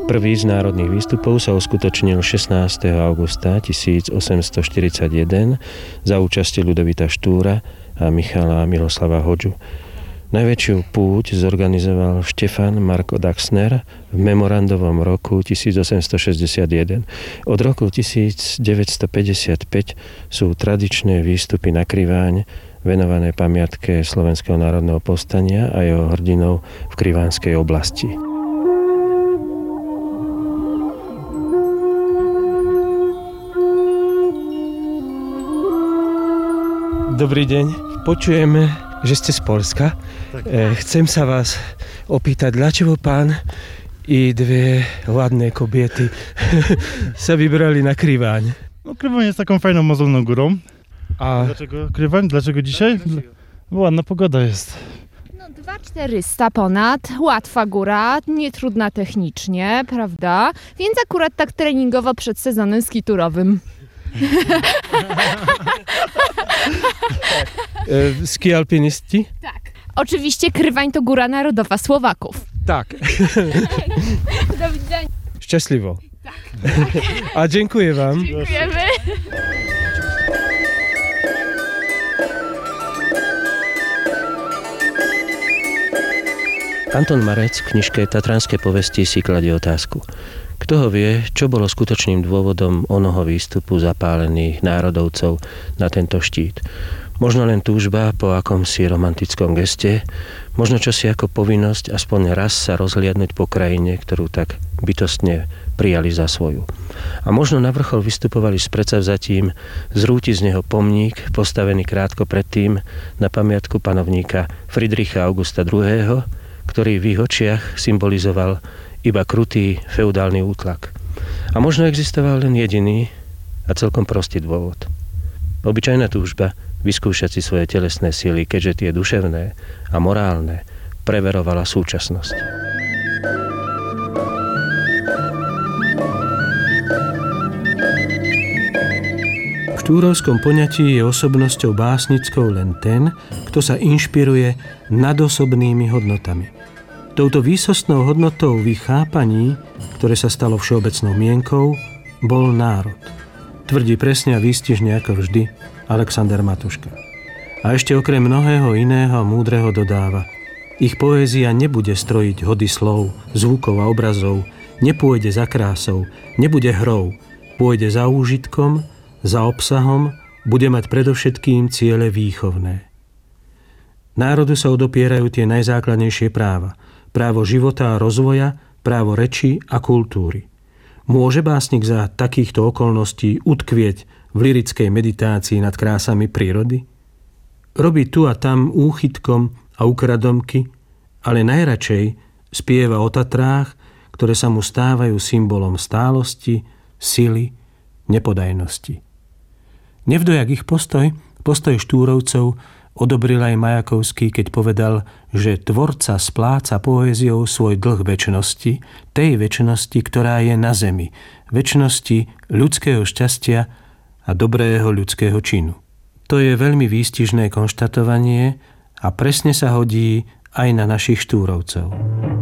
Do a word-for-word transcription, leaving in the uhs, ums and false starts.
Prvý z národných výstupov sa uskutočnil šestnásteho augusta tisícosemstoštyridsaťjeden za účasti Ľudovita Štúra a Michala Miloslava Hodžu. Najväčšiu púť zorganizoval Štefan Marko Daxner v memorandovom roku tisícosemstošesťdesiatjeden. Od roku tisícdeväťstopäťdesiatpäť sú tradičné výstupy na Kriváň venované pamiatke Slovenského národného povstania a jeho hrdinov v Krivánskej oblasti. Dobrý deň. Počujeme, že ste z Poľska. E, chcem sa vás opýtať, dlačego pán i dve ładne kobiety sa vybrali na Kriváň? No Kriváň jest taką fajną, mozolną górą. A dlaczego Kriváň? Dlaczego dzisiaj? Ładna pogoda jest. No dwa tysiące czterysta ponad, łatwa góra, nietrudna technicznie, prawda? Więc akurat tak treningowo przed sezonem skiturowym. e, ski alpiniści? Tak. Oczywiście Krywań to góra narodowa Słowaków. Tak. Do widzenia. Szczęśliwo. Tak. A dziękuję wam. Dziękujemy. Anton Marec v knižke Tatranské povesti si kladie otázku. Kto ho vie, čo bolo skutočným dôvodom onoho výstupu zapálených národovcov na tento štít? Možno len túžba po akomsi romantickom geste, možno čosi ako povinnosť aspoň raz sa rozhliadnuť po krajine, ktorú tak bytostne prijali za svoju. A možno na vrchol vystupovali s predsavzatím zrúti z neho pomník, postavený krátko predtým na pamiatku panovníka Friedricha Augusta druhého., ktorý v ich očiach symbolizoval iba krutý feudálny útlak. A možno existoval len jediný a celkom prostý dôvod. Obyčajná túžba vyskúšať si svoje telesné sily, keďže tie duševné a morálne preverovala súčasnosť. V štúrovskom poňatí je osobnosťou básnickou len ten, kto sa inšpiruje nadosobnými hodnotami. Touto výsostnou hodnotou v ich chápaní, ktoré sa stalo všeobecnou mienkou, bol národ. Tvrdí presne a výstižne ako vždy Alexander Matuška. A ešte okrem mnohého iného múdreho dodáva: ich poézia nebude strojiť hody slov, zvukov a obrazov, nepôjde za krásou, nebude hrou, pôjde za úžitkom, za obsahom, bude mať predovšetkým ciele výchovné. Národu sa odopierajú tie najzákladnejšie práva. Právo života a rozvoja, právo reči a kultúry. Môže básnik za takýchto okolností utkvieť v lyrickej meditácii nad krásami prírody? Robí tu a tam úchytkom a ukradomky, ale najradšej spieva o Tatrách, ktoré sa mu stávajú symbolom stálosti, sily, nepodajnosti. Nevdojak ich postoj, postoj Štúrovcov odobril aj Majakovský, keď povedal, že tvorca spláca poéziou svoj dlh večnosti, tej večnosti, ktorá je na zemi, večnosti ľudského šťastia a dobrého ľudského činu. To je veľmi výstižné konštatovanie a presne sa hodí aj na našich Štúrovcov.